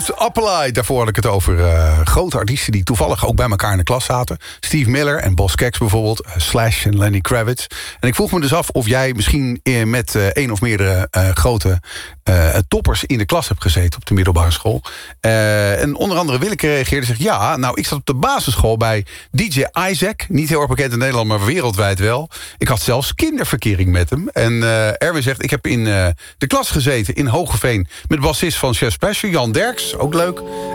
Appelai, daarvoor had ik het over grote artiesten die toevallig ook bij elkaar in de klas zaten. Steve Miller en Boz Scaggs bijvoorbeeld, Slash en Lenny Kravitz. En ik vroeg me dus af of jij misschien met één of meerdere grote toppers in de klas hebt gezeten op de middelbare school. En onder andere Willeke reageerde en zegt, ja, nou ik zat op de basisschool bij DJ Isaac. Niet heel erg bekend in Nederland, maar wereldwijd wel. Ik had zelfs kinderverkering met hem. En Erwin zegt, ik heb in de klas gezeten in Hoogeveen met de bassist van Chef Special, Jan Derks, ook leuk.